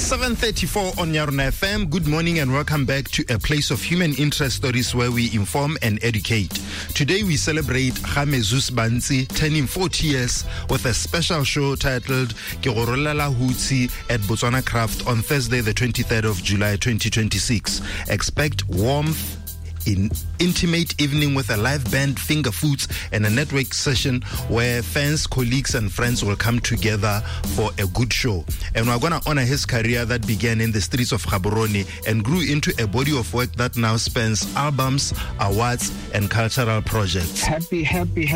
7:34 on Yarona FM. Good morning and welcome back to a place of human interest stories where we inform and educate. Today we celebrate Game Zeus Bansi turning 40 years with a special show titled Ke Go Rolela Hutsi at Botswana Craft on Thursday the 23rd of July 2026. Expect warmth, intimate evening with a live band, finger foods, and a network session where fans, colleagues, and friends will come together for a good show. And we're going to honor his career that began in the streets of Gaborone and grew into a body of work that now spans albums, awards, and cultural projects. Happy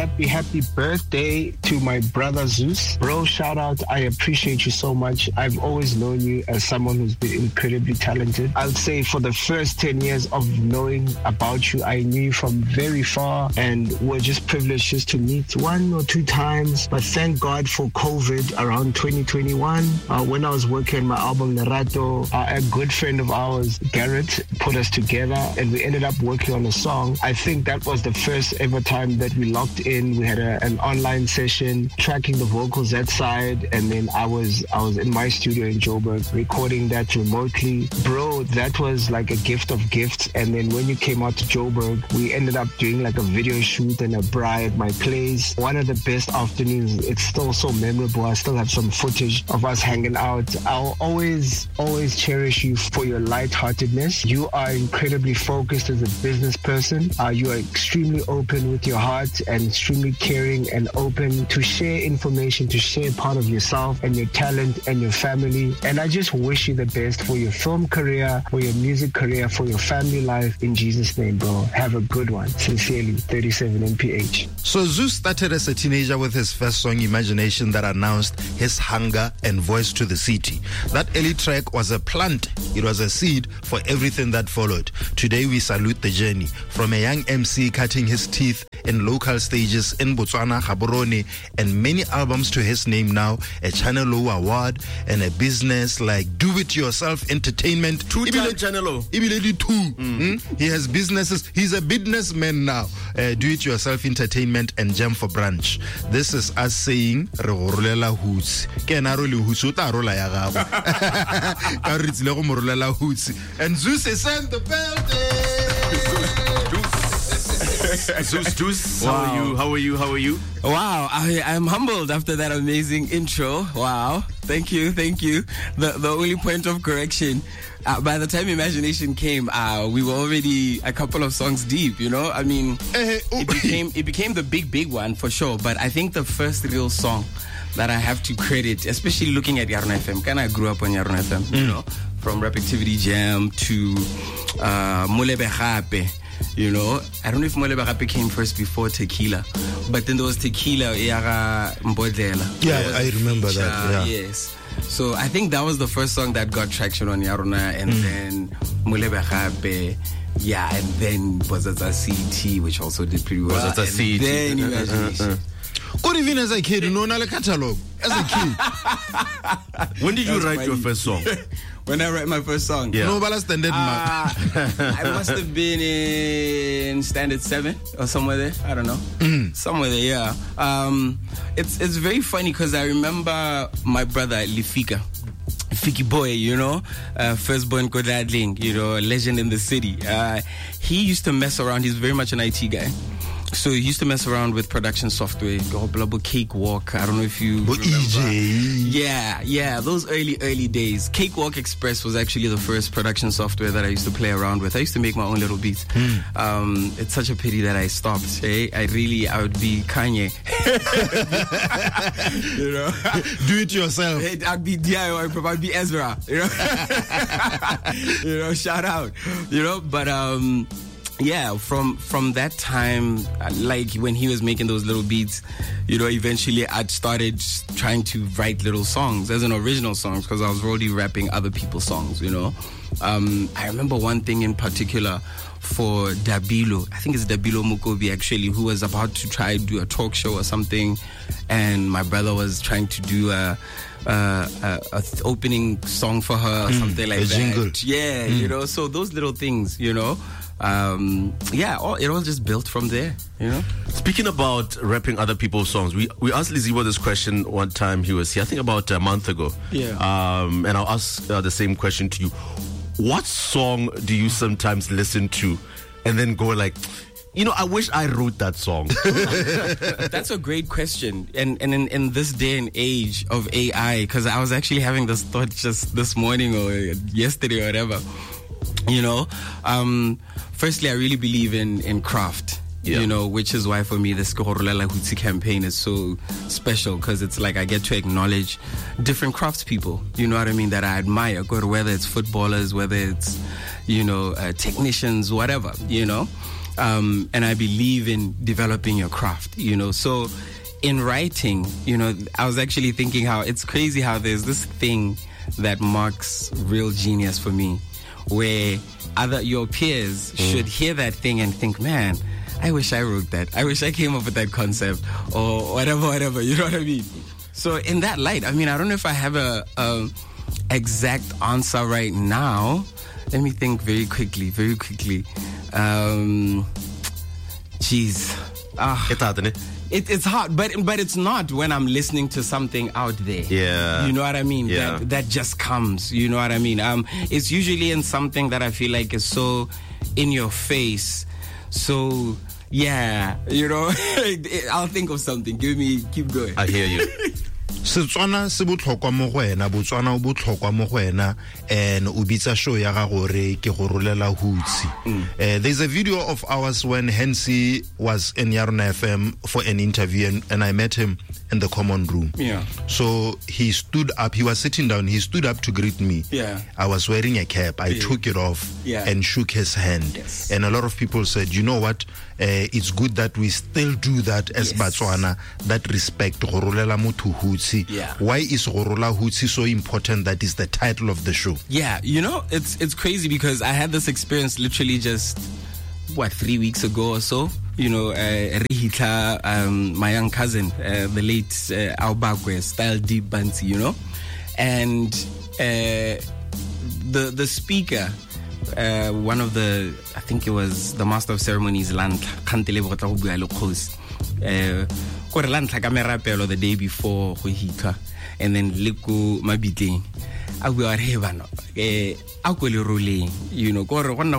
birthday to my brother Zeus. Bro, shout out. I appreciate you so much. I've always known you as someone who's been incredibly talented. I would say for the first 10 years of knowing about you, I knew you from very far, and we're just privileged just to meet one or two times. But thank God for COVID around 2021. When I was working on my album Nerato, a good friend of ours, Garrett, put us together and we ended up working on a song. I think that was the first ever time that we locked in. We had an online session tracking the vocals that side, and then I was in my studio in Joburg recording that remotely. Bro, that was like a gift of gifts. And then when you came out to Joburg, we ended up doing like a video shoot and a bra at my place. One of the best afternoons. It's still so memorable. I still have some footage of us hanging out. I'll always cherish you for your lightheartedness. You are incredibly focused as a business person. You are extremely open with your heart and extremely caring and open to share information, to share part of yourself and your talent and your family. And I just wish you the best for your film career, for your music career, for your family life. In Jesus' name, bro. Have a good one. Sincerely, 37 NPH. So Zeus started as a teenager with his first song, Imagination, that announced his hunger and voice to the city. That early track was a plant. It was a seed for everything that followed. Today we salute the journey. From a young MC cutting his teeth in local stages in Botswana, Gaborone, and many albums to his name now, a Channel O award, and a business like Do It Yourself Entertainment. Two-time Channel O. He has businesses. He's a businessman now. Do It Yourself Entertainment and Jam for Branch. This is us saying Re Go Rolela Hutsi. Ke na role hutsi o tla rola ya gago. Ka re tsile go mo rolela hutsi. And Zeus is sent the birthday. Zeus, wow. How are you? Wow, I'm humbled after that amazing intro. Wow, thank you. The only point of correction, by the time Imagination came, we were already a couple of songs deep, you know? I mean, it became the big one for sure, but I think the first real song that I have to credit, especially looking at Yarona FM, I grew up on Yarona FM, you know, from Rap Activity Jam to Molebe Gape. You know, I don't know if Molebe Gape came first before Tequila, but then there was Tequila, Yara Mbodlela. Yeah, I remember that. Yeah. Yes. So I think that was the first song that got traction on Yarona, and then Molebe Gape. Yeah, and then Bozatsa CT, which also did pretty well. Bozatsa CT. Then Imagination. Good even as a kid, you know, the catalog. As a kid. When did you write your first song? When I write my first song? Yeah. No, but I must have been in Standard 7 or somewhere there. I don't know. Somewhere there, yeah. It's very funny because I remember my brother, Lifika. Fiki boy, you know, firstborn Kodadling, you know, a legend in the city. He used to mess around. He's very much an IT guy. So he used to mess around with production software, Cakewalk. I don't know if you remember. Yeah, those early days. Cakewalk Express was actually the first production software that I used to play around with. I used to make my own little beats. It's such a pity that I stopped. I would be Kanye. You know, do it yourself. I'd be DIY, I'd be Ezra. You know, you know, shout out. You know, but yeah, from that time, like when he was making those little beats, you know, eventually I started trying to write little songs as an original songs because I was already rapping other people's songs, you know. I remember one thing in particular for Dabilo. I think it's Dabilo Mukobi actually, who was about to try to do a talk show or something, and my brother was trying to do a opening song for her or something like that. Jingle. Yeah, you know, so those little things, you know. it all just built from there, you know. Speaking about rapping other people's songs, we asked Lizibo this question one time he was here, I think about a month ago. Yeah. And I'll ask the same question to you. What song do you sometimes listen to and then go like, you know, I wish I wrote that song? That's a great question. And in this day and age of AI, because I was actually having this thought just this morning or yesterday or whatever, you know, firstly, I really believe in craft. Yeah. You know, which is why for me the Skohorolela Hutsi campaign is so special, because it's like I get to acknowledge different craftspeople, you know what I mean, that I admire, whether it's footballers, whether it's, you know, technicians, whatever, you know. And I believe in developing your craft, you know. So in writing, you know, I was actually thinking how it's crazy how there's this thing that marks real genius for me, where your peers should hear that thing and think, man, I wish I wrote that. I wish I came up with that concept or whatever, you know what I mean? So in that light, I mean, I don't know if I have a exact answer right now. Let me think very quickly. It's hard, but it's not when I'm listening to something out there. Yeah. You know what I mean? Yeah. That just comes. You know what I mean? It's usually in something that I feel like is so in your face. So, yeah, you know, I'll think of something. Keep going. I hear you. Setswana se botlhokwa mo go wena, Botswana o botlhokwa mo go wena, and o bitsa show ya gago re ke go rolela hutsi. There's a video of ours when Hensi was in Yarona FM for an interview, and I met him in the common room. Yeah. So he stood up, he was sitting down, he stood up to greet me. Yeah. I was wearing a cap, I took it off and shook his hand. Yes. And a lot of people said, you know what, it's good that we still do that as Botswana, that respect, go rolela motho hutsi. Yeah. Why is Gorola Hutsi so important? That is the title of the show. Yeah, you know, it's crazy because I had this experience literally just 3 weeks ago or so. You know, Rihita, my young cousin, the late Aubagwe, Style Deep Bansi, you know, and the speaker, one of the, I think it was the master of ceremonies, the day before and then Liku Mabitling. I will have rolling, you know,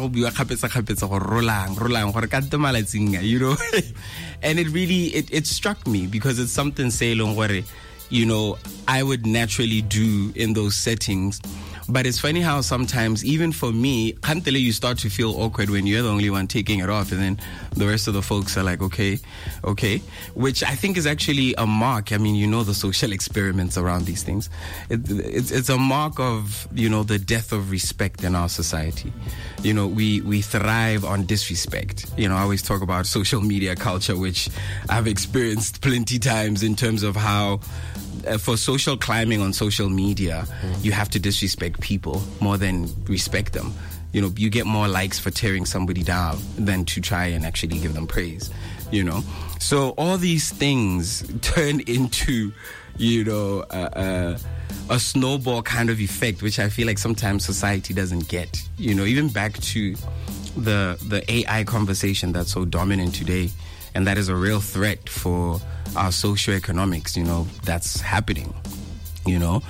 you know, and it really it struck me because it's something you know I would naturally do in those settings. But it's funny how sometimes, even for me, you start to feel awkward when you're the only one taking it off, and then the rest of the folks are like, okay, which I think is actually a mark. I mean, you know, the social experiments around these things. It's a mark of, you know, the death of respect in our society. You know, we thrive on disrespect. You know, I always talk about social media culture, which I've experienced plenty times in terms of how for social climbing on social media, you have to disrespect people more than respect them. You know, you get more likes for tearing somebody down than to try and actually give them praise, you know. So all these things turn into, you know, a snowball kind of effect, which I feel like sometimes society doesn't get. You know, even back to the AI conversation that's so dominant today, and that is a real threat for our socioeconomics, you know, that's happening, you know.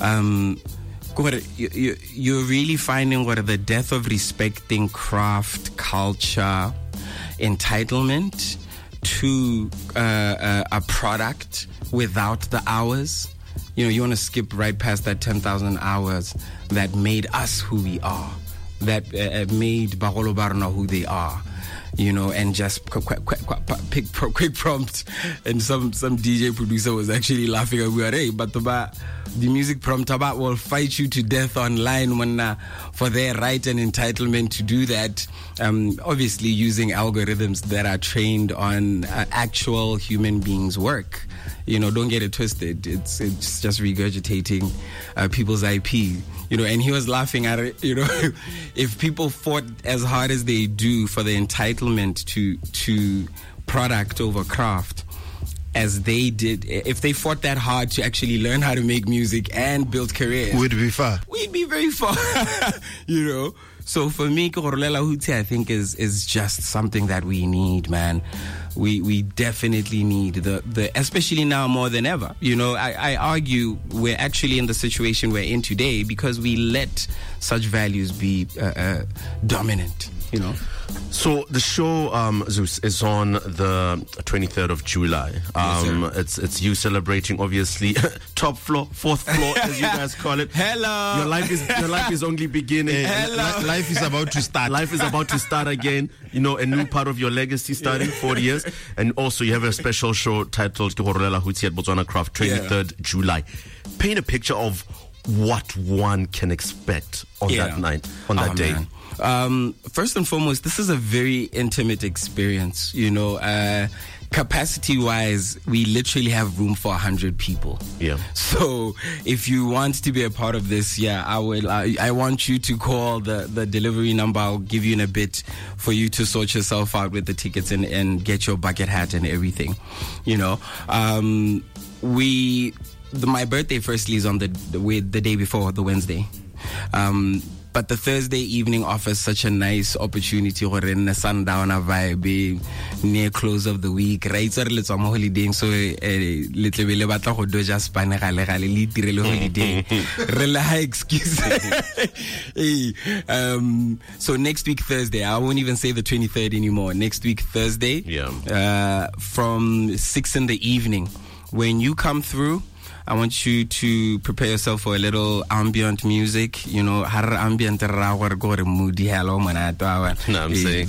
You're really finding the death of respecting craft, culture, entitlement to a product without the hours. You know, you want to skip right past that 10,000 hours that made us who we are, that made Bagolo Barna who they are. You know, and just quick prompt, and some DJ producer was actually laughing at me. Hey, but the music prompt about will fight you to death online when for their right and entitlement to do that. Obviously, using algorithms that are trained on actual human beings' work. You know, don't get it twisted. It's just regurgitating people's IP. You know, and he was laughing at it. You know, if people fought as hard as they do for the entitlement to product over craft, as they did, if they fought that hard to actually learn how to make music and build careers, we'd be far. We'd be very far. You know, So for me, Korolela Huti, I think is just something that we need, man. We definitely need the especially now more than ever. You know, I argue we're actually in the situation we're in today because we let such values be dominant. You know. So the show, Zeus, is on the 23rd of July. Yes, it's you celebrating, obviously, top floor, fourth floor, as you guys call it. Hello. Your life is only beginning. Hello. Life is about to start. Life is about to start again. You know, a new part of your legacy starting 40 years. And also you have a special show titled Korolela Huti at Botswana Craft, 23rd July. Paint a picture of what one can expect on that night, on that day. Man. First and foremost, this is a very intimate experience. You know, capacity-wise, we literally have room for 100 people. Yeah. So if you want to be a part of this, I will. I want you to call the delivery number. I'll give you in a bit for you to sort yourself out with the tickets and get your bucket hat and everything. You know, my birthday firstly is on the day before, the Wednesday. But the Thursday evening offers such a nice opportunity for a sundowner vibe near close of the week. Right, so let's holiday. So little bit batla go do just pane gale litirele holiday. Rela high excuse. So next week Thursday, I won't even say the 23rd anymore. Next week Thursday, from 6 in the evening. When you come through, I want you to prepare yourself for a little ambient music. You know, har ambient rawar gore moody hello manatwa. No, I'm saying.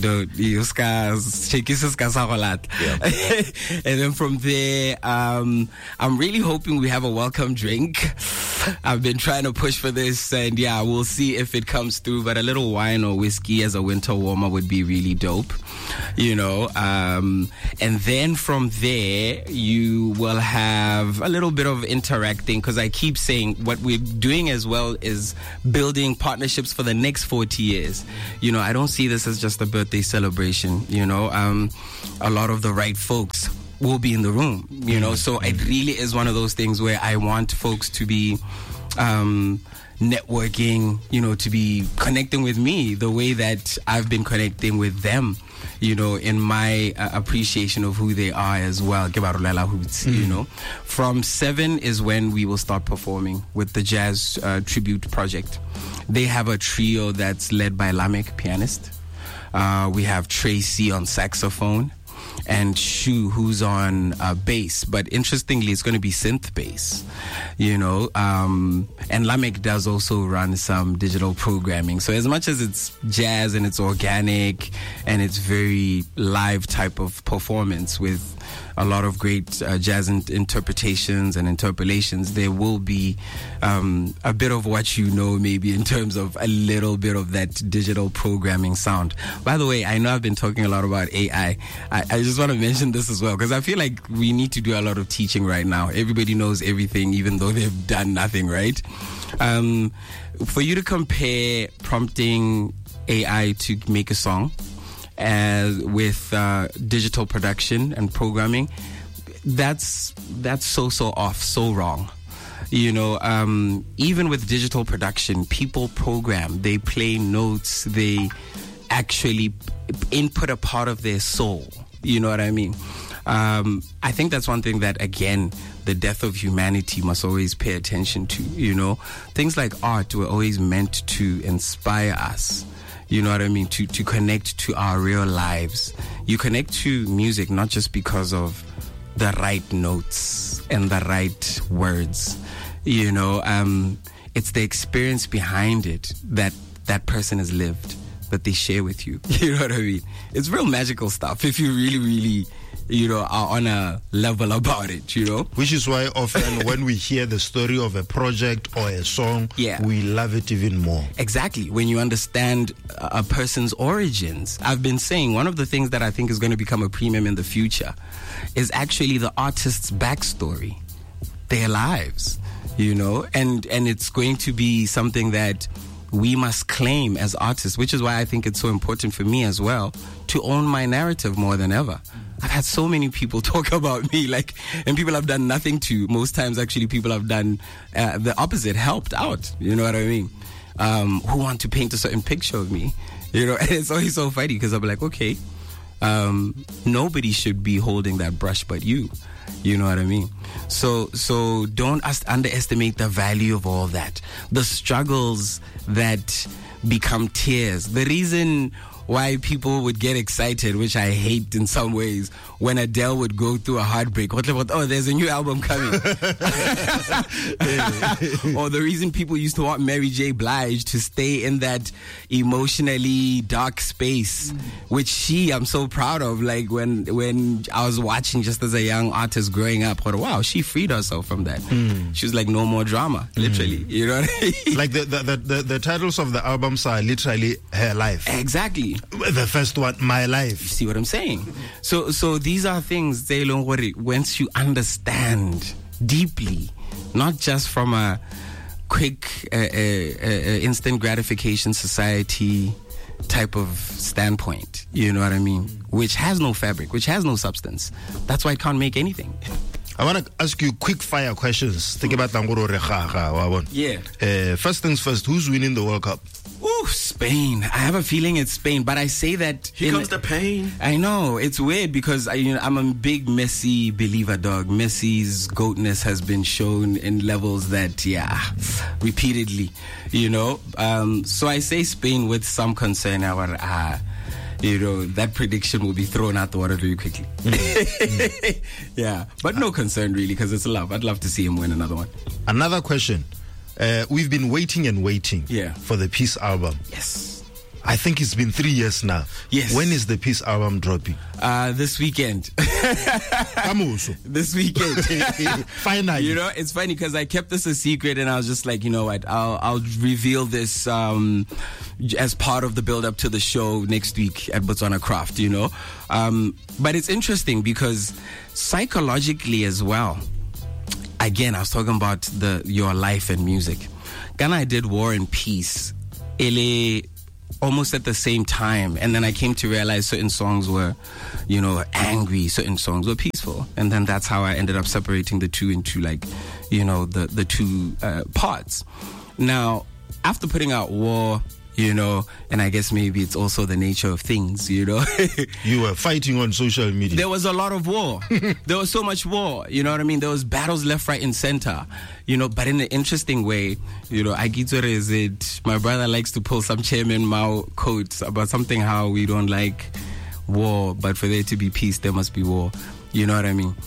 And then from there, I'm really hoping we have a welcome drink. I've been trying to push for this, and we'll see if it comes through. But a little wine or whiskey as a winter warmer would be really dope. You know, and then from there you will have a little bit of interacting, because I keep saying what we're doing as well is building partnerships for the next 40 years. You know, I don't see this as just a birthday celebration. You know, a lot of the right folks will be in the room, you know, so it really is one of those things where I want folks to be networking, you know, to be connecting with me the way that I've been connecting with them, you know, in my appreciation of who they are as well. You know, from 7 is when we will start performing with the Jazz Tribute Project. They have a trio that's led by Lamek, pianist. We have Tracy on saxophone, and Shu, who's on bass, but interestingly it's going to be synth bass, you know, and Lamek does also run some digital programming. So as much as it's jazz and it's organic and it's very live type of performance with a lot of great jazz interpretations and interpolations, there will be a bit of what you know, maybe in terms of a little bit of that digital programming sound. By the way, I know I've been talking a lot about AI. I just want to mention this as well, because I feel like we need to do a lot of teaching right now. Everybody knows everything, even though they've done nothing, right? For you to compare prompting AI to make a song with digital production and programming, that's so off, so wrong. You know, even with digital production, people program, they play notes, they actually input a part of their soul. You know what I mean? I think that's one thing that, again, the death of humanity must always pay attention to. You know, things like art were always meant to inspire us. You know what I mean? To connect to our real lives. You connect to music not just because of the right notes and the right words. You know, it's the experience behind it that person has lived, that they share with you. You know what I mean? It's real magical stuff if you really, really, you know, are on a level about it, you know? Which is why often when we hear the story of a project or a song, we love it even more. Exactly. When you understand a person's origins. I've been saying one of the things that I think is going to become a premium in the future is actually the artist's backstory, their lives, you know? And it's going to be something that we must claim as artists, which is why I think it's so important for me as well to own my narrative more than ever. I've had so many people talk about me, like, and people I've done nothing to. Most times, actually, people have done the opposite, helped out. You know what I mean? who want to paint a certain picture of me. You know, and it's always so funny because I'm like, okay, nobody should be holding that brush but you. You know what I mean? So don't underestimate the value of all that. The struggles that become tears. The reason why people would get excited, which I hate in some ways, when Adele would go through a heartbreak. Oh, there's a new album coming. Or the reason people used to want Mary J. Blige to stay in that emotionally dark space, which I'm so proud of. Like when I was watching just as a young artist growing up, wow, she freed herself from that. She was like, no more drama, literally. You know what I mean? Like the titles of the albums are literally her life. Exactly. The first one, My Life. You see what I'm saying? So these are things, once you understand deeply, not just from a quick instant gratification society type of standpoint, you know what I mean? Which has no fabric, which has no substance. That's why it can't make anything. I want to ask you quick fire questions. Yeah. First things first, who's winning the World Cup? Ooh, Spain. I have a feeling it's Spain, but I say that... Here comes the pain. I know. It's weird because I'm a big Messi believer, dog. Messi's goatness has been shown in levels that, repeatedly, you know. So I say Spain with some concern. That prediction will be thrown out the water very quickly. Yeah, but no concern really because it's love. I'd love to see him win another one. Another question. We've been waiting and waiting for the Peace album. Yes. I think it's been 3 years now. Yes. When is the Peace album dropping? This weekend. This weekend. Finally. You know, it's funny because I kept this a secret and I was just like, you know what, I'll reveal this as part of the build up to the show next week at Botswana Craft, you know. But it's interesting because psychologically as well, again, I was talking about your life and music. Ghana, I did War and Peace almost at the same time, and then I came to realize certain songs were, you know, angry, certain songs were peaceful, and then that's how I ended up separating the two into, like, you know, the two parts. Now, after putting out War, you know, and I guess maybe it's also the nature of things, you know. You were fighting on social media. There was a lot of war. There was so much war, you know what I mean? There was battles left, right, and center, you know, but in an interesting way, you know, my brother likes to pull some Chairman Mao quotes about something how we don't like war, but for there to be peace, there must be war. You know what I mean?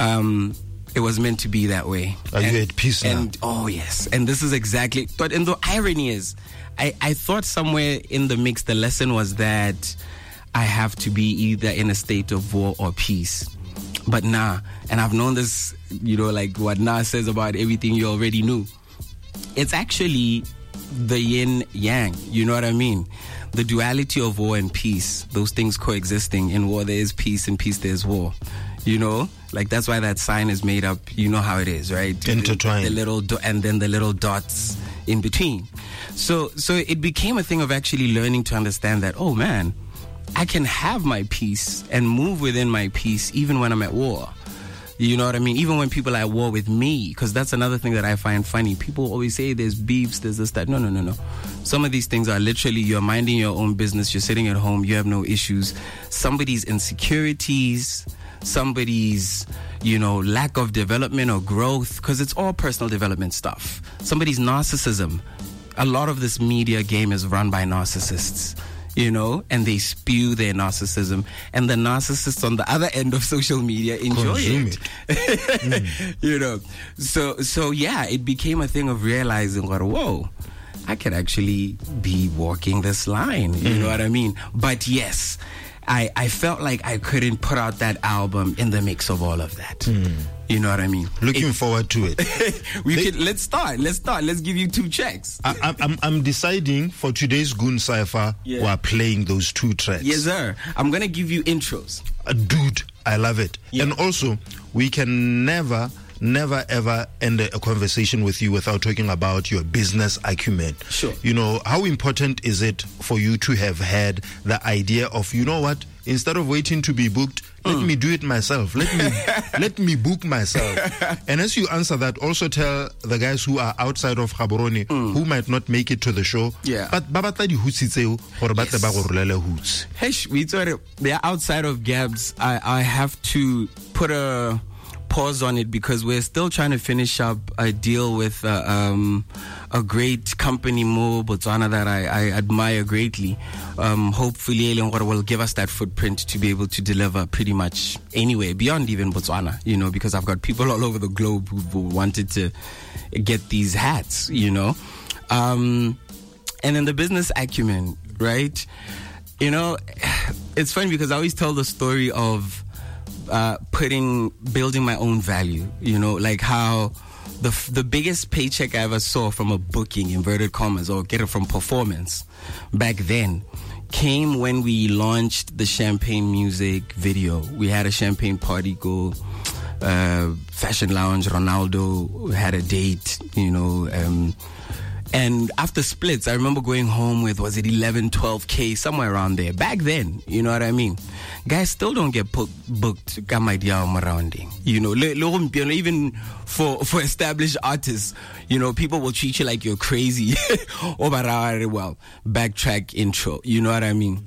It was meant to be that way. Are you at peace now? Oh, yes. And this is exactly... But and the irony is, I thought somewhere in the mix, the lesson was that I have to be either in a state of war or peace. But nah. And I've known this, you know, like what Na says about everything you already knew. It's actually the yin yang. You know what I mean? The duality of war and peace. Those things coexisting. In war, there is peace. In peace, there's war. You know, like that's why that sign is made up. You know how it is, right? Intertwined. The little and then the little dots in between. So it became a thing of actually learning to understand that, oh man, I can have my peace and move within my peace even when I'm at war. You know what I mean? Even when people are at war with me, because that's another thing that I find funny. People always say there's beefs, there's this, that. No. Some of these things are literally you're minding your own business, you're sitting at home, you have no issues. Somebody's insecurities, somebody's, you know, lack of development or growth, because it's all personal development stuff. Somebody's narcissism. A lot of this media game is run by narcissists, you know, and they spew their narcissism, and the narcissists on the other end of social media enjoy it. You know, so yeah, it became a thing of realizing, whoa, I could actually be walking this line, you know what I mean? But yes, I felt like I couldn't put out that album in the mix of all of that. You know what I mean? Looking forward to it. Let's start. Let's give you 2 checks. I'm deciding for today's Goon Cypher, we're playing those 2 tracks. Yes, sir. I'm going to give you intros. Dude, I love it. Yeah. And also, we can never never ever end a conversation with you without talking about your business acumen. Sure. You know, how important is it for you to have had the idea of, you know what, instead of waiting to be booked, let me do it myself. Let me book myself. And as you answer that, also tell the guys who are outside of Gaborone who might not make it to the show. Yeah. But ba batla di hutsi tseo gore ba tle ba go rolele hutsi. Hey, they're outside of Gabs. I have to put a pause on it because we're still trying to finish up a deal with a great company, Mo Botswana, that I admire greatly. Hopefully, will give us that footprint to be able to deliver pretty much anywhere beyond even Botswana, you know, because I've got people all over the globe who wanted to get these hats, you know. And then the business acumen, right? You know, it's funny because I always tell the story of building my own value, you know, like how the biggest paycheck I ever saw from a booking, inverted commas, or get it from performance back then came when we launched the Champagne music video. We had a champagne party go, Fashion Lounge, Ronaldo had a date, you know, and after splits, I remember going home with, was it 11, 12K, somewhere around there. Back then, you know what I mean? Guys still don't get booked. You know, even for established artists, you know, people will treat you like you're crazy. Well, backtrack intro, you know what I mean?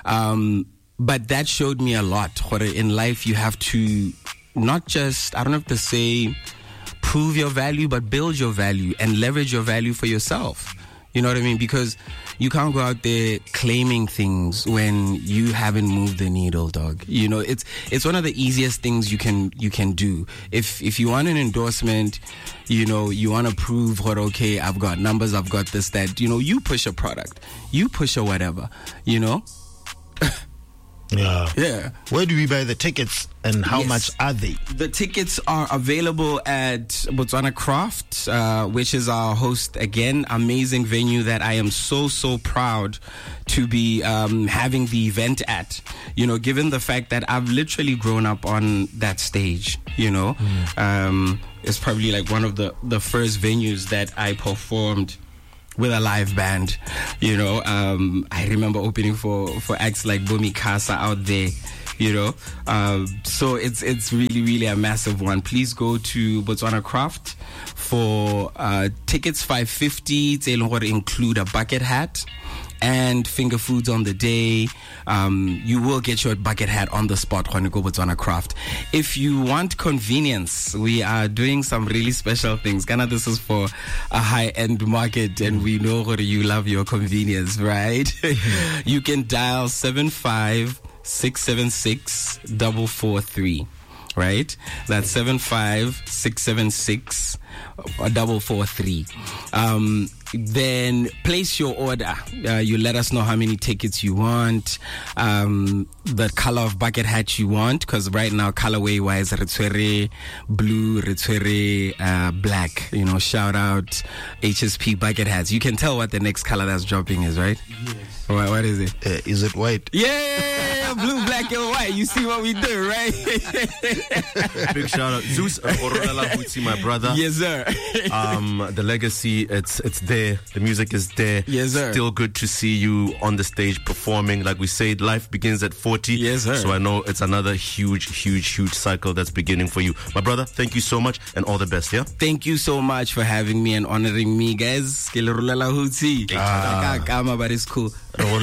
But that showed me a lot. In life, you have to not just, I don't have to say, prove your value, but build your value and leverage your value for yourself. You know what I mean? Because you can't go out there claiming things when you haven't moved the needle, dog. You know, it's one of the easiest things you can do. If you want an endorsement, you know, you want to prove what, okay, I've got numbers, I've got this, that, you know, you push a product, you push a whatever, you know? Yeah. Where do we buy the tickets and how much are they? The tickets are available at Botswana Craft, which is our host, again, amazing venue that I am so proud to be having the event at. You know, given the fact that I've literally grown up on that stage, you know. It's probably like one of the first venues that I performed with a live band, you know. I remember opening for acts like Bumi Casa out there, you know. So it's really a massive one. Please go to Botswana Craft for tickets. 550. It's going to include a bucket hat and finger foods on the day. You will get your bucket hat on the spot when you go Botswana Craft. If you want convenience, we are doing some really special things. Ghana, this is for a high-end market, and we know that you love your convenience, right? You can dial 75-676-443. Right? That's 75-676-443. Then place your order. You let us know how many tickets you want, the color of bucket hat you want, because right now, colorway wise, Ritswere blue, Ritswere black. You know, shout out HSP bucket hats. You can tell what the next color that's dropping is, right? Yes. What is it? Is it white? Yeah, blue, black, and white. You see what we do, right? Big shout out, Zeus Ororela Hutsi, my brother. Yes, sir. The legacy, it's there. The music is there. Yes, sir. Still good to see you on the stage performing. Like we said, life begins at 40. Yes, sir. So I know it's another huge cycle that's beginning for you. My brother, thank you so much and all the best, yeah? Thank you so much for having me and honoring me, guys. But it's cool.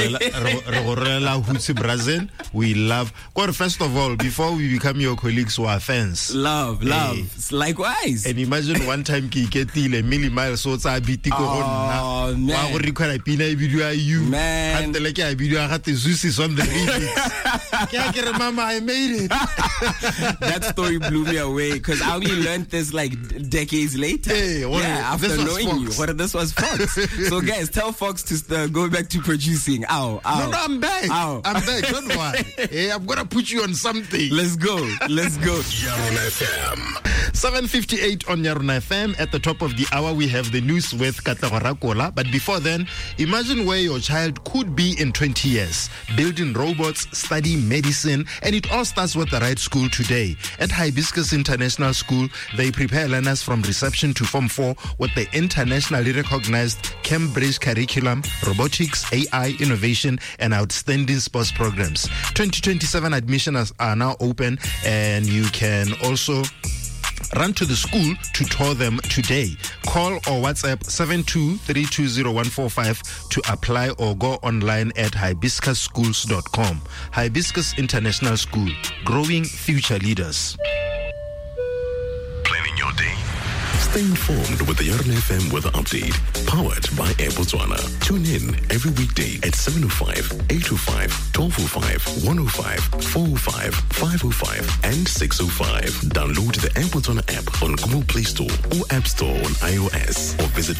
We love. God, first of all, before we become your colleagues who are fans, love. Likewise. And imagine one time ki ketile milli miles so tsa biti ko oh man, wa go record pina video you man, until like I video I got the Zeus on the remix. Mama, I made it. That story blew me away because I only learned this like decades later. Hey, after knowing you. This was Fox. So guys, tell Fox to go back to producing. Ow. No, I'm back. Ow. I'm back. Don't worry. Hey, I'm gonna put you on something. Let's go. Yaron FM. 7:58 on Nyaruna FM. At the top of the hour, we have the news with Katlego Rakola. But before then, imagine where your child could be in 20 years. Building robots, studying medicine, and it all starts with the right school today. At Hibiscus International School, they prepare learners from reception to Form 4 with the internationally recognized Cambridge curriculum, robotics, AI, innovation, and outstanding sports programs. 2027 admissions are now open, and you can also run to the school to tour them today. Call or WhatsApp 72320145 to apply, or go online at hibiscusschools.com. Hibiscus International School, growing future leaders. Planning your day. Stay informed with the Nyaruna FM weather update, powered by Air Botswana. Tune in every weekday at 7:05, 8:05, 12:05, 1:05, 4:05, 5:05, and 6:05. Download the Air Botswana app on Google Play Store or App Store on iOS, or visit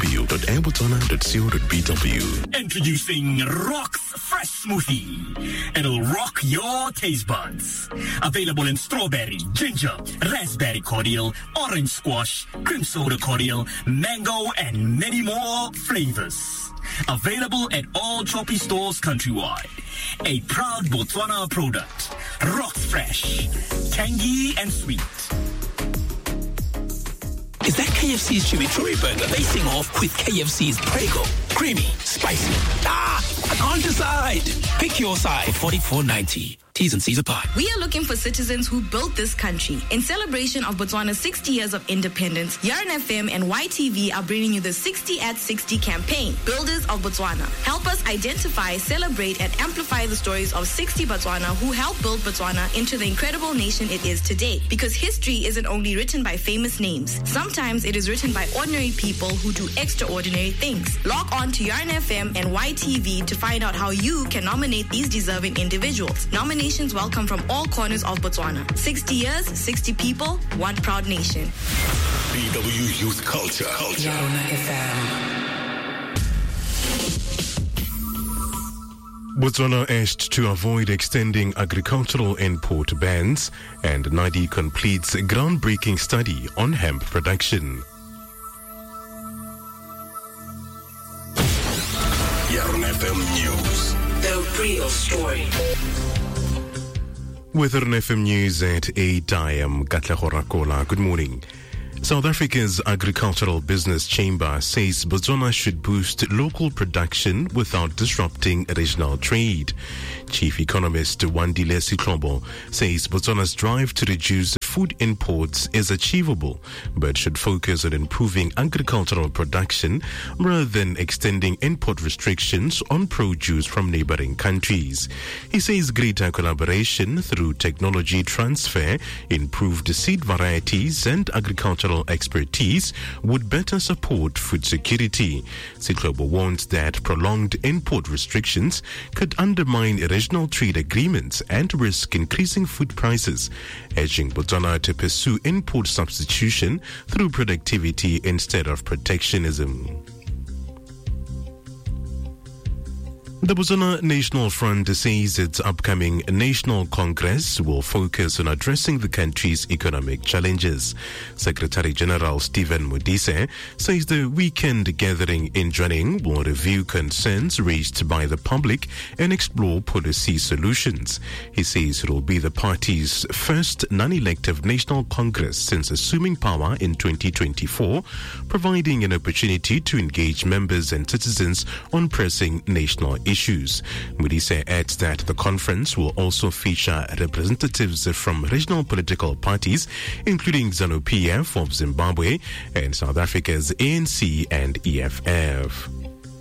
www.airbotswana.co.bw. Introducing Rock's Fresh Smoothie. It'll rock your taste buds. Available in strawberry, ginger, raspberry cordial, orange squash, cream soda cordial, mango, and many more flavors. Available at all Choppy stores countrywide. A proud Botswana product. Rock's Fresh. Tangy and sweet. Is that KFC's chimichurri burger facing off with KFC's Prego? Creamy, spicy. I can't decide. Pick your side for $44.90. T's and C's apply. We are looking for citizens who built this country. In celebration of Botswana's 60 years of independence, Nyaruna FM and YTV are bringing you the 60 at 60 campaign. Builders of Botswana. Help us identify, celebrate, and amplify the stories of 60 Botswana who helped build Botswana into the incredible nation it is today. Because history isn't only written by famous names. Sometimes it is written by ordinary people who do extraordinary things. Log on to Nyaruna FM and YTV to find out how you can nominate these deserving individuals. Nominations welcome from all corners of Botswana. 60 years, 60 people, one proud nation. BW Youth Culture. Nyaruna FM. Botswana asked to avoid extending agricultural import bans, and NADI completes a groundbreaking study on hemp production. Nyaruna FM News. The real story. With Nyaruna FM News at 8, I am Katlego Rakola. Good morning. South Africa's Agricultural Business Chamber says Botswana should boost local production without disrupting regional trade. Chief Economist Wandile Siklobo says Botswana's drive to reduce food imports is achievable, but should focus on improving agricultural production rather than extending import restrictions on produce from neighboring countries. He says greater collaboration through technology transfer, improved seed varieties, and agricultural expertise would better support food security. Siklobo warns that prolonged import restrictions could undermine regional trade agreements and risk increasing food prices, urging Botswana to pursue import substitution through productivity instead of protectionism. The Botswana National Front says its upcoming National Congress will focus on addressing the country's economic challenges. Secretary General Stephen Modise says the weekend gathering in Jwaneng will review concerns raised by the public and explore policy solutions. He says it will be the party's first non-elective National Congress since assuming power in 2024, providing an opportunity to engage members and citizens on pressing national issues. Modise adds that the conference will also feature representatives from regional political parties, including ZANU-PF of Zimbabwe and South Africa's ANC and EFF.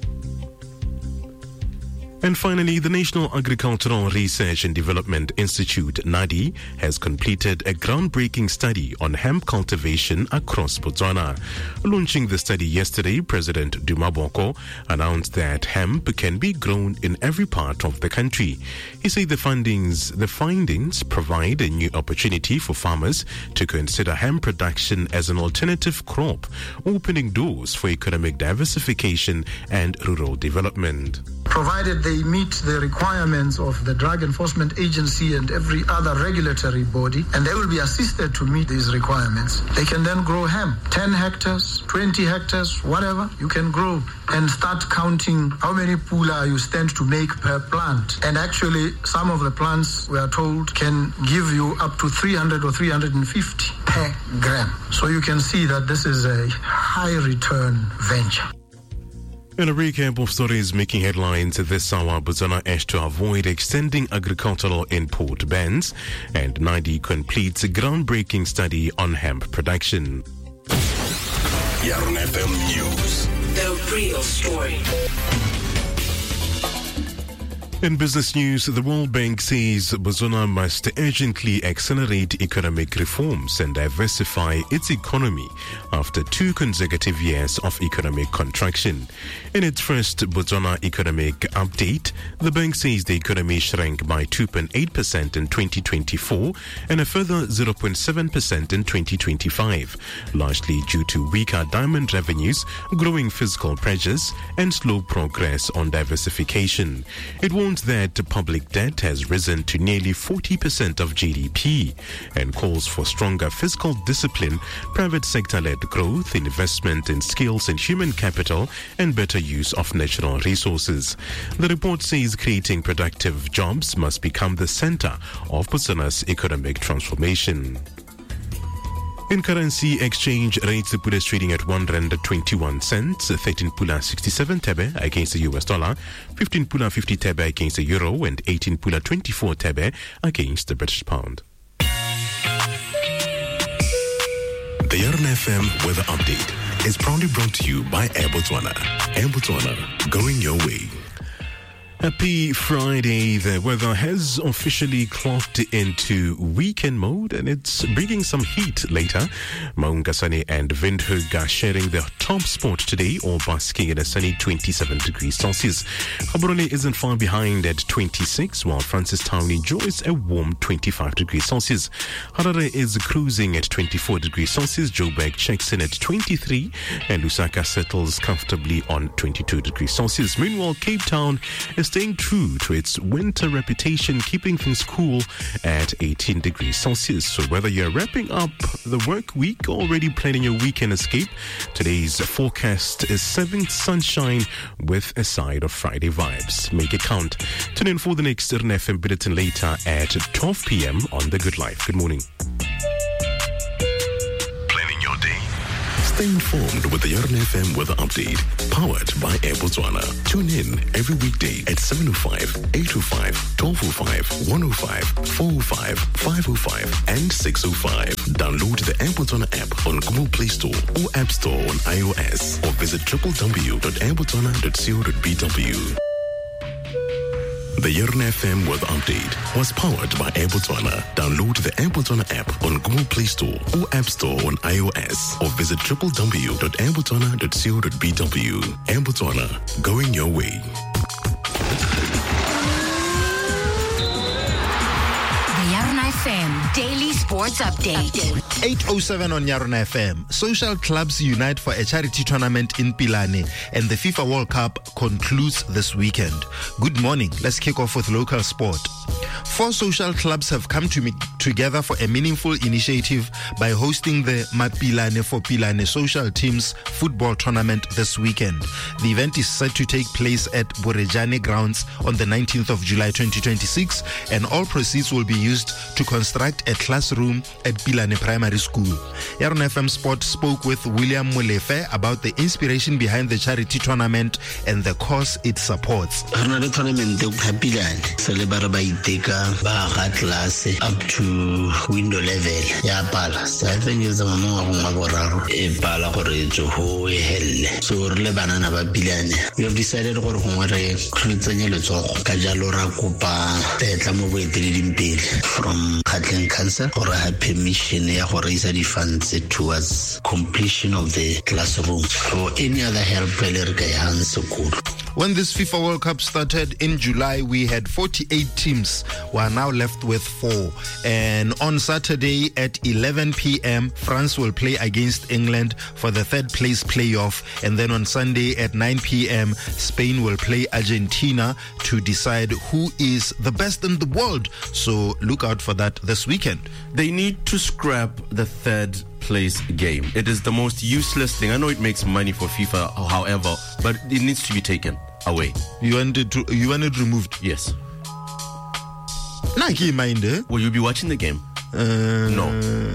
And finally, the National Agricultural Research and Development Institute, NADI, has completed a groundbreaking study on hemp cultivation across Botswana. Launching the study yesterday, President Duma Boko announced that hemp can be grown in every part of the country. He said the findings provide a new opportunity for farmers to consider hemp production as an alternative crop, opening doors for economic diversification and rural development. provided they meet the requirements of the Drug Enforcement Agency and every other regulatory body, and they will be assisted to meet these requirements. They can then grow hemp, 10 hectares, 20 hectares, whatever you can grow, and start counting how many pula you stand to make per plant. And actually, some of the plants, we are told, can give you up to 300 or 350 per gram. So you can see that this is a high return venture. In a recap of stories making headlines this hour, Botswana aims to avoid extending agricultural import bans, and NIDI completes a groundbreaking study on hemp production. Yarn FM News. The real story. In business news, the World Bank says Botswana must urgently accelerate economic reforms and diversify its economy after 2 consecutive years of economic contraction. In its first Botswana economic update, the bank says the economy shrank by 2.8% in 2024 and a further 0.7% in 2025, largely due to weaker diamond revenues, growing fiscal pressures, and slow progress on diversification. It warns that public debt has risen to nearly 40% of GDP and calls for stronger fiscal discipline, private sector-led growth, investment in skills and human capital, and better use of natural resources. The report says creating productive jobs must become the center of Botswana's economic transformation. In currency exchange rates, the pula is trading at R1.21, 13 pula 67 tebe against the US dollar, 15 pula 50 tebe against the euro, and 18 pula 24 tebe against the British pound. The Yarn FM Weather Update is proudly brought to you by Air Botswana. Air Botswana, going your way. Happy Friday. The weather has officially clocked into weekend mode and it's bringing some heat later. Maungasane and Windhoek are sharing the top spot today, or basking in a sunny 27 degrees Celsius. Gaborone isn't far behind at 26, while Francistown enjoys a warm 25 degrees Celsius. Harare is cruising at 24 degrees Celsius. Joburg checks in at 23 and Lusaka settles comfortably on 22 degrees Celsius. Meanwhile, Cape Town is staying true to its winter reputation, keeping things cool at 18 degrees Celsius. So whether you're wrapping up the work week or already planning your weekend escape, today's forecast is 7th sunshine with a side of Friday vibes. Make it count. Tune in for the next Yarn FM bulletin later at 12 p.m. on The Good Life. Good morning. Planning your day. Stay informed with the Yarn FM Weather Update, powered by Air Botswana. Tune in every weekday at 7:05, 8:05, 12:05, 1:05, 4:05, 5:05, and 6:05. Download the Air Botswana app on Google Play Store or App Store on iOS, or visit www.airbotswana.co.bw. The Yarn FM Weather Update was powered by Air Botswana. Download the Air Botswana app on Google Play Store or App Store on iOS, or visit www.airbotswana.co.bw. Air Botswana, going your way. FM Daily Sports Update. 8:07 on Yarn FM. Social clubs unite for a charity tournament in Pilane, and the FIFA World Cup concludes this weekend. Good morning. Let's kick off with local sport. 4 social clubs have come together for a meaningful initiative by hosting the Mapilane for Pilane Social Teams football tournament this weekend. The event is set to take place at Borejane grounds on the 19th of July 2026, and all proceeds will be used to construct a classroom at Pilane Primary School. Yarn FM Sport spoke with William Molefe about the inspiration behind the charity tournament and the cause it supports. The tournament class up to window level. So I think it's so we have decided from Heartland Cancer or have permission to raise the funds towards completion of the classroom. For any other help, When this FIFA World Cup started in July, we had 48 teams. We are now left with 4. And on Saturday at 11 p.m., France will play against England for the third place playoff. And then on Sunday at 9 p.m., Spain will play Argentina to decide who is the best in the world. So look out for that this weekend. They need to scrap the third place game. It is the most useless thing. I know it makes money for FIFA, however, but it needs to be taken away. You want it removed? Yes. Nah, keep in mind, eh? Will you be watching the game? No.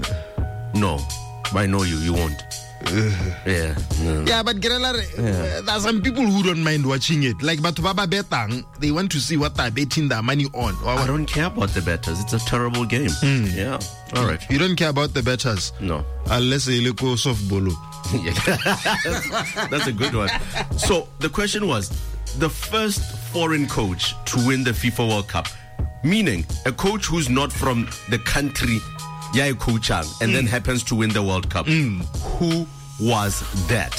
I know you won't. Yeah. No. Yeah, but there are some people who don't mind watching it. Like Batubaba Betang, they want to see what they're betting their money on. I don't care about the bettors. It's a terrible game. Yeah. All right. You don't care about the bettors? No. Unless they look softball. That's a good one. So the question was, the first foreign coach to win the FIFA World Cup, meaning a coach who's not from the country and then happens to win the World Cup. Who was that?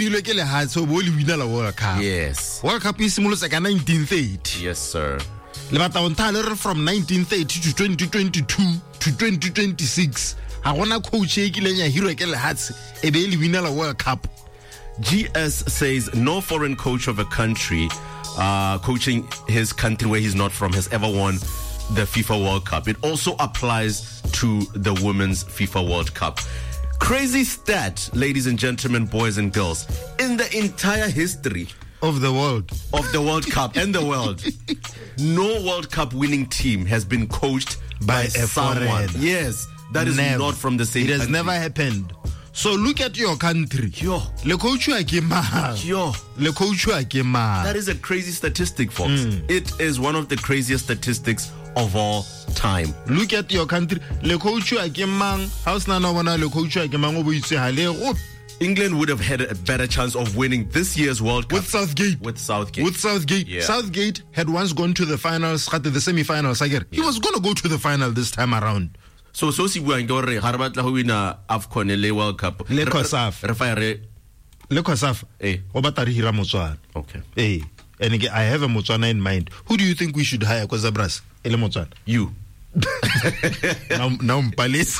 Yes. World Cup is like 1930. Yes, sir. From 1930 to 2022 to 2026. I want to coach a World Cup. GS says no foreign coach of a country coaching his country where he's not from has ever won the FIFA World Cup. It also applies to the Women's FIFA World Cup. Crazy stat, ladies and gentlemen, boys and girls. In the entire history of the World Cup and the world, no World Cup winning team has been coached by someone. Yes, that is not from the same country. It has never happened. So look at your country. That is a crazy statistic, folks. It is one of the craziest statistics of all time. Look at your country. England would have had a better chance of winning this year's World Cup with Southgate. Yeah. Southgate had once gone to the finals, the semi-finals. He was going to go to the final this time around. So si buang gore ha re batla ho wina AFCON le World Cup. Le COSAF. Go batla re hira Motswana. Okay. And again, I have a Motswana in mind. Who do you think we should hire Zabras? Ele Motswana. You. Now Mpalesi.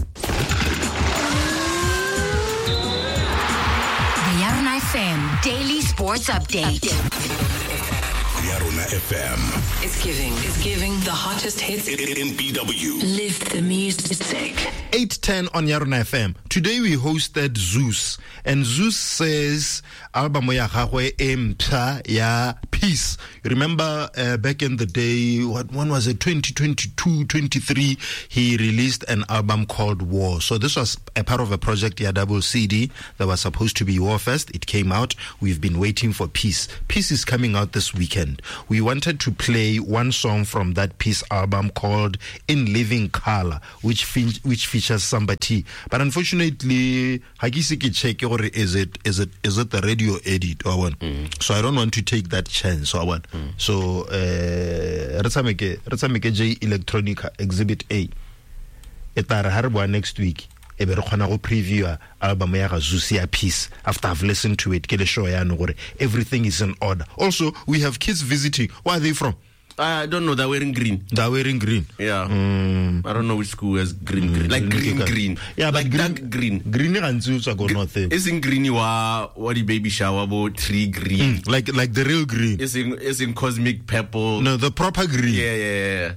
The Yarna FM Daily Sports Update. Yarna FM. It's giving the hottest hits in BW. Live the music. 8:10 on Yarna FM. Today we hosted Zeus, and Zeus says album ya gagwe empha ya Peace. You remember back in the day, when was it, 2022, 23, he released an album called War. So this was a part of a project, double CD, that was supposed to be Warfest. It came out. We've been waiting for Peace. Peace is coming out this weekend. We wanted to play one song from that Peace album called In Living Color, which features Somebody. But unfortunately, Hagisiki check is it the radio edit or one? So I don't want to take that chance. So I want. So Retsameke J Electronica Exhibit A. Etara harboa next week. Ebe re khona go preview album ya Zusia Peace after I've listened to it. Ke le show ya no gore everything is in order. Also, we have kids visiting. Where are they from? I don't know. They're wearing green. They're wearing green. Yeah. I don't know which school has green. Like green. Yeah, like but dark green. Green ganzu go north. Isn't green what the baby shower about tree green? Like the real green. It's in cosmic purple. No, the proper green. Yeah.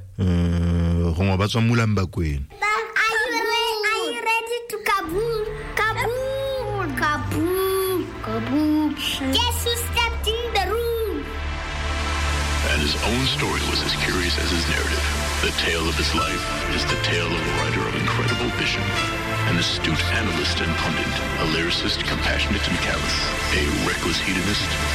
Kaboom. Guess who stepped in the room? And his own story was as curious as his narrative. The tale of his life is the tale of a writer of incredible vision, an astute analyst and pundit, a lyricist compassionate and callous, a reckless hedonist,